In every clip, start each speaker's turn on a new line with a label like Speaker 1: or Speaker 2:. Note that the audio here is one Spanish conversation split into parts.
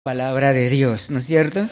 Speaker 1: Palabra de Dios, ¿no es cierto?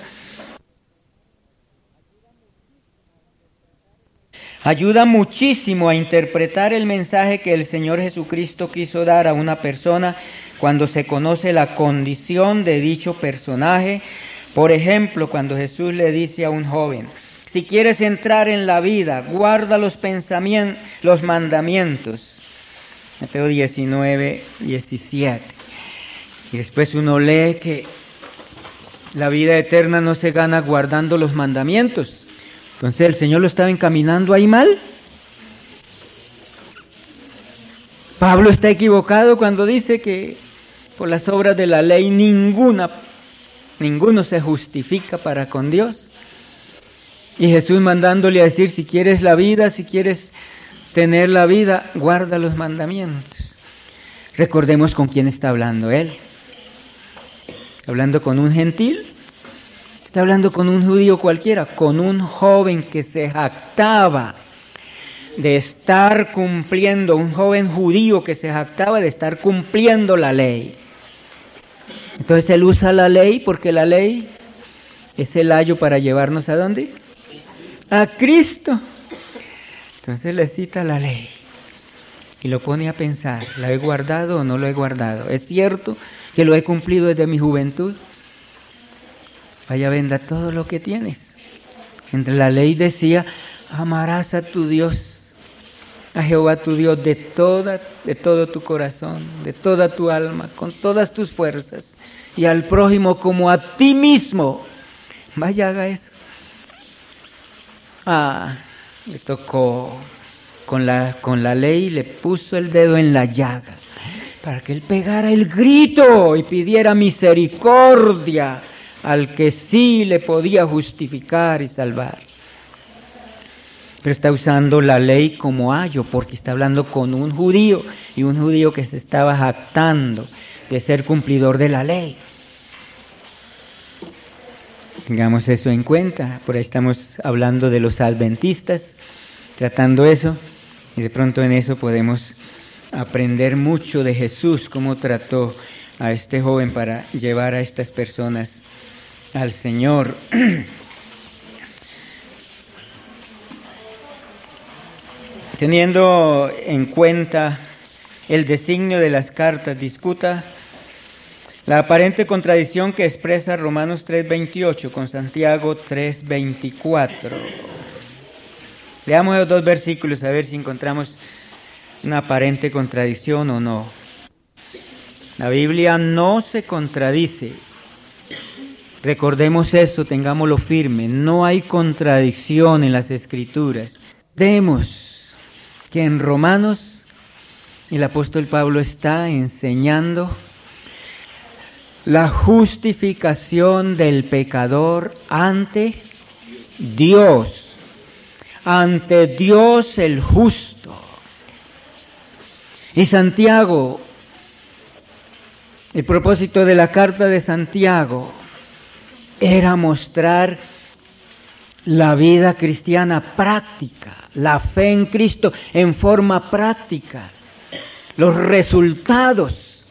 Speaker 1: Ayuda muchísimo a interpretar el mensaje que el Señor Jesucristo quiso dar a una persona cuando se conoce la condición de dicho personaje. Por ejemplo, cuando Jesús le dice a un joven: si quieres entrar en la vida, guarda los mandamientos. Mateo 19, 17. Y después uno lee que la vida eterna no se gana guardando los mandamientos. Entonces, ¿el Señor lo estaba encaminando ahí mal? Pablo está equivocado cuando dice que por las obras de la ley ninguno se justifica para con Dios. Y Jesús mandándole a decir: si quieres la vida, si quieres tener la vida, guarda los mandamientos. Recordemos con quién está hablando él. ¿Hablando con un gentil? Está hablando con un judío cualquiera, con un joven que se jactaba de estar cumpliendo, un joven judío que se jactaba de estar cumpliendo la ley. Entonces él usa la ley porque la ley es el ayo para llevarnos ¿a dónde? A Cristo. Entonces le cita la ley y lo pone a pensar: ¿la he guardado o no lo he guardado? ¿Es cierto que lo he cumplido desde mi juventud? Vaya, venda todo lo que tienes. Entre la ley decía: amarás a tu Dios, a Jehová tu Dios de todo tu corazón, de toda tu alma, con todas tus fuerzas, y al prójimo como a ti mismo. Vaya, haga eso. Le tocó con la ley, le puso el dedo en la llaga para que él pegara el grito y pidiera misericordia al que sí le podía justificar y salvar. Pero está usando la ley como ayo, porque está hablando con un judío, y un judío que se estaba jactando de ser cumplidor de la ley. Tengamos eso en cuenta. Por ahí estamos hablando de los adventistas, tratando eso, y de pronto en eso podemos aprender mucho de Jesús, cómo trató a este joven para llevar a estas personas al Señor. Teniendo en cuenta el designio de las cartas, discuta la aparente contradicción que expresa Romanos 3:28 con Santiago 3:24. Leamos los dos versículos a ver si encontramos una aparente contradicción o no. La Biblia no se contradice. Recordemos eso, tengámoslo firme. No hay contradicción en las Escrituras. Vemos que en Romanos el apóstol Pablo está enseñando la justificación del pecador ante Dios el justo. Y Santiago, el propósito de la carta de Santiago era mostrar la vida cristiana práctica, la fe en Cristo en forma práctica, los resultados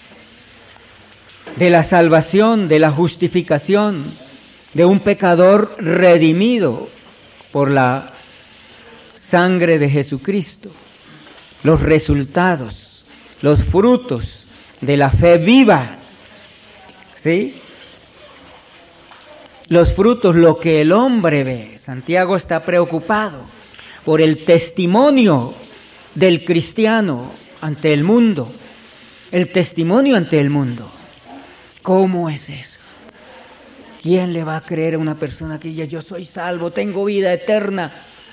Speaker 1: de la salvación, de la justificación de un pecador redimido por la sangre de Jesucristo, los resultados, los frutos de la fe viva, ¿sí? Los frutos, lo que el hombre ve. Santiago está preocupado por el testimonio del cristiano ante el mundo. El testimonio ante el mundo. ¿Cómo es eso? ¿Quién le va a creer a una persona que diga: yo soy salvo, tengo vida eterna?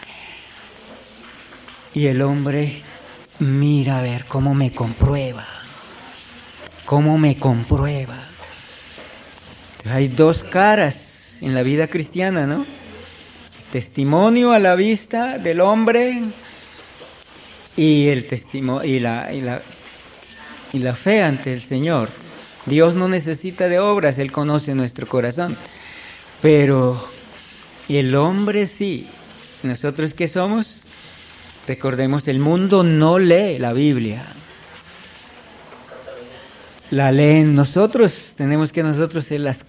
Speaker 1: Y el hombre mira a ver cómo me comprueba. ¿Cómo me comprueba? Hay dos caras en la vida cristiana, ¿no? Testimonio a la vista del hombre y el testimonio y la fe ante el Señor. Dios no necesita de obras, Él conoce nuestro corazón. Pero el hombre sí. ¿Nosotros qué somos? Recordemos, el mundo no lee la Biblia. la leen. Nosotros tenemos que ser las